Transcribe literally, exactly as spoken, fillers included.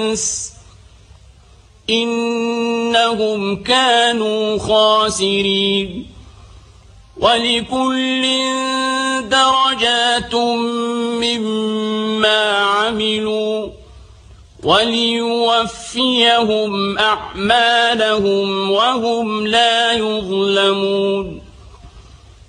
إنهم كانوا خاسرين ولكل درجات مما عملوا وليوفيهم أعمالهم وهم لا يظلمون